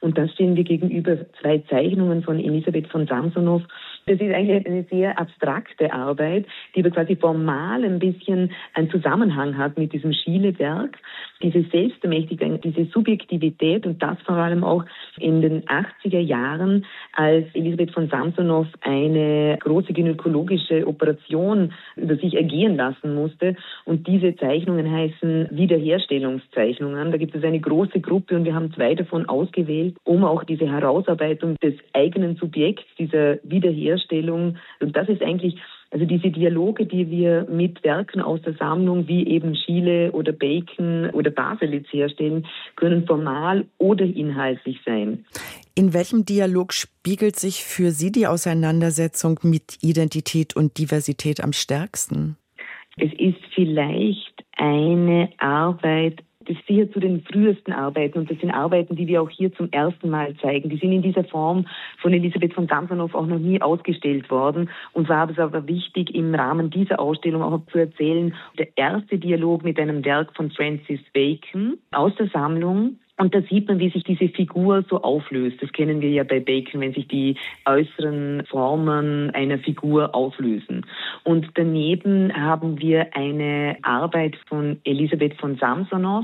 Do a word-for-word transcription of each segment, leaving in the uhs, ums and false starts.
Und da stehen wir gegenüber zwei Zeichnungen von Elisabeth von Samsonow. Das ist eigentlich eine sehr abstrakte Arbeit, die aber quasi formal ein bisschen einen Zusammenhang hat mit diesem Schiele-Werk. Diese Selbstermächtigung, diese Subjektivität und das vor allem auch in den achtziger Jahren, als Elisabeth von Samsonow eine große gynäkologische Operation über sich ergehen lassen musste. Und diese Zeichnungen heißen Wiederherstellungszeichnungen. Da gibt es eine große Gruppe und wir haben zwei davon ausgewählt, um auch diese Herausarbeitung des eigenen Subjekts, dieser Wiederherstellung, und das ist eigentlich also diese Dialoge, die wir mit Werken aus der Sammlung wie eben Schiele oder Bacon oder Baselitz herstellen, können formal oder inhaltlich sein. In welchem Dialog spiegelt sich für Sie die Auseinandersetzung mit Identität und Diversität am stärksten? Es ist vielleicht eine Arbeit, das sicher zu den frühesten Arbeiten, und das sind Arbeiten, die wir auch hier zum ersten Mal zeigen. Die sind in dieser Form von Elisabeth von Samsonow auch noch nie ausgestellt worden. Und war es aber wichtig, im Rahmen dieser Ausstellung auch zu erzählen, der erste Dialog mit einem Werk von Francis Bacon aus der Sammlung. Und da sieht man, wie sich diese Figur so auflöst. Das kennen wir ja bei Bacon, wenn sich die äußeren Formen einer Figur auflösen. Und daneben haben wir eine Arbeit von Elisabeth von Samsonow,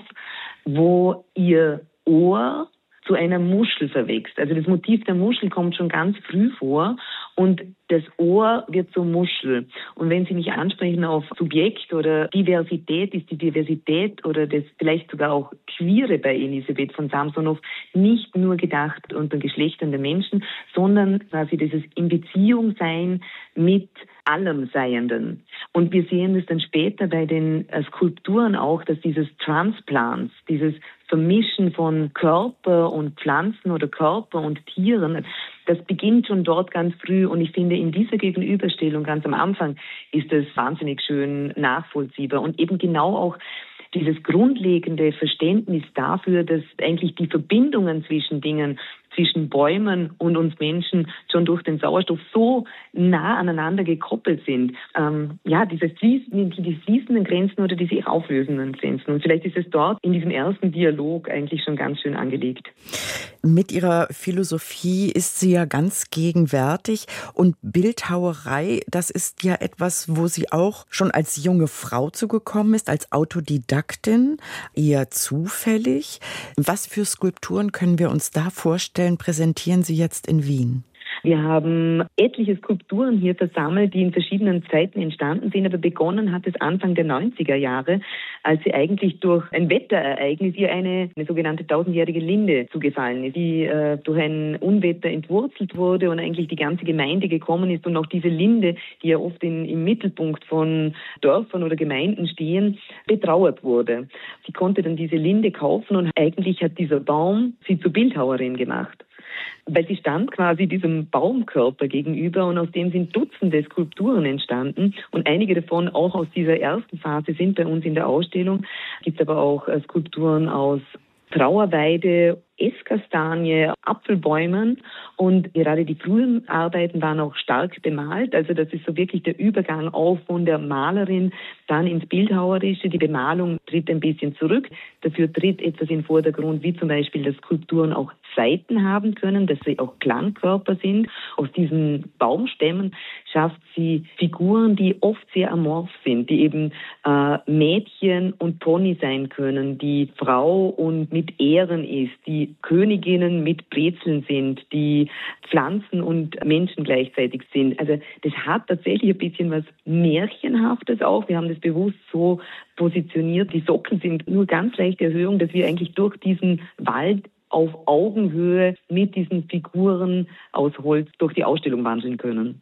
wo ihr Ohr zu einer Muschel verwächst. Also das Motiv der Muschel kommt schon ganz früh vor und das Ohr wird zur Muschel. Und wenn Sie mich ansprechen auf Subjekt oder Diversität, ist die Diversität oder das vielleicht sogar auch Queere bei Elisabeth von Samsonow nicht nur gedacht unter Geschlechtern der Menschen, sondern quasi dieses in Beziehung sein mit allem Seienden. Und wir sehen es dann später bei den äh, Skulpturen auch, dass dieses Transplants, dieses Vermischen von Körper und Pflanzen oder Körper und Tieren, das beginnt schon dort ganz früh. Und ich finde, in dieser Gegenüberstellung ganz am Anfang ist es wahnsinnig schön nachvollziehbar. Und eben genau auch dieses grundlegende Verständnis dafür, dass eigentlich die Verbindungen zwischen Dingen, zwischen Bäumen und uns Menschen schon durch den Sauerstoff so nah aneinander gekoppelt sind. Ähm, ja, diese fließenden, die fließenden Grenzen oder die sich auflösenden Grenzen. Und vielleicht ist es dort in diesem ersten Dialog eigentlich schon ganz schön angelegt. Mit ihrer Philosophie ist sie ja ganz gegenwärtig. Und Bildhauerei, das ist ja etwas, wo sie auch schon als junge Frau zugekommen ist, als Autodidaktin, eher zufällig. Was für Skulpturen können wir uns da vorstellen, präsentieren Sie jetzt in Wien? Wir haben etliche Skulpturen hier versammelt, die in verschiedenen Zeiten entstanden sind, aber begonnen hat es Anfang der neunziger Jahre, als sie eigentlich durch ein Wetterereignis ihr eine, eine sogenannte tausendjährige Linde zugefallen ist, die äh, durch ein Unwetter entwurzelt wurde und eigentlich die ganze Gemeinde gekommen ist und auch diese Linde, die ja oft in, im Mittelpunkt von Dörfern oder Gemeinden stehen, betrauert wurde. Sie konnte dann diese Linde kaufen und eigentlich hat dieser Baum sie zur Bildhauerin gemacht. Weil sie stand quasi diesem Baumkörper gegenüber und aus dem sind Dutzende Skulpturen entstanden und einige davon auch aus dieser ersten Phase sind bei uns in der Ausstellung. Es gibt aber auch Skulpturen aus Trauerweide, Esskastanie, Apfelbäumen und gerade die frühen Arbeiten waren auch stark bemalt. Also das ist so wirklich der Übergang auch von der Malerin dann ins Bildhauerische. Die Bemalung tritt ein bisschen zurück. Dafür tritt etwas in den Vordergrund, wie zum Beispiel, dass Skulpturen auch Saiten haben können, dass sie auch Klangkörper sind. Aus diesen Baumstämmen schafft sie Figuren, die oft sehr amorph sind, die eben äh, Mädchen und Pony sein können, die Frau und mit Ähren ist, die Königinnen mit Brezeln sind, die Pflanzen und Menschen gleichzeitig sind. Also das hat tatsächlich ein bisschen was Märchenhaftes auch. Wir haben das bewusst so positioniert. Die Sockel sind nur ganz leichte Erhöhung, dass wir eigentlich durch diesen Wald auf Augenhöhe mit diesen Figuren aus Holz durch die Ausstellung wandeln können.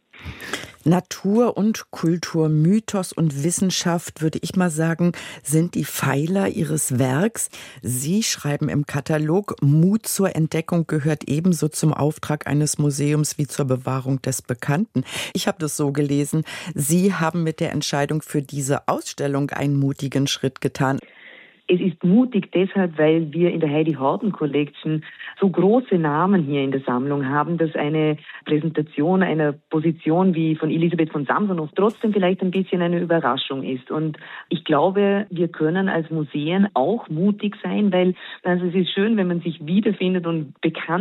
Natur und Kultur, Mythos und Wissenschaft, würde ich mal sagen, sind die Pfeiler Ihres Werks. Sie schreiben im Katalog, Mut zur Entdeckung gehört ebenso zum Auftrag eines Museums wie zur Bewahrung des Bekannten. Ich habe das so gelesen. Sie haben mit der Entscheidung für diese Ausstellung einen mutigen Schritt getan. Es ist mutig deshalb, weil wir in der Heidi Horden Collection so große Namen hier in der Sammlung haben, dass eine Präsentation einer Position wie von Elisabeth von Samsonow trotzdem vielleicht ein bisschen eine Überraschung ist. Und ich glaube, wir können als Museen auch mutig sein, weil also es ist schön, wenn man sich wiederfindet und bekannt